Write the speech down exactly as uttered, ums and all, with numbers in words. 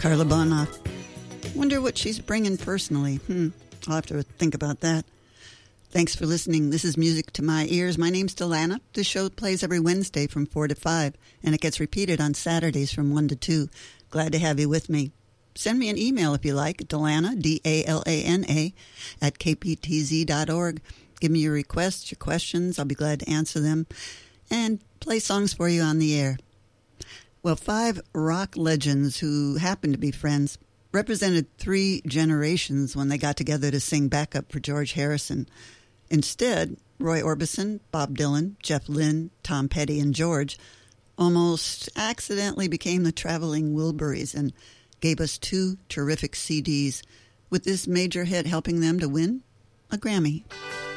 Carla Bonoff. Wonder what she's bringing personally. Hmm, I'll have to think about that. Thanks for listening. This is Music to My Ears. My name's Delana. This show plays every Wednesday from four to five, and it gets repeated on Saturdays from one to two. Glad to have you with me. Send me an email if you like, Delana, D A L A N A, at k p t z dot org. Give me your requests, your questions. I'll be glad to answer them and play songs for you on the air. Well, five rock legends who happen to be friends represented three generations when they got together to sing backup for George Harrison. Instead, Roy Orbison, Bob Dylan, Jeff Lynne, Tom Petty, and George almost accidentally became the traveling Wilburys and gave us two terrific C Ds, with this major hit helping them to win a Grammy.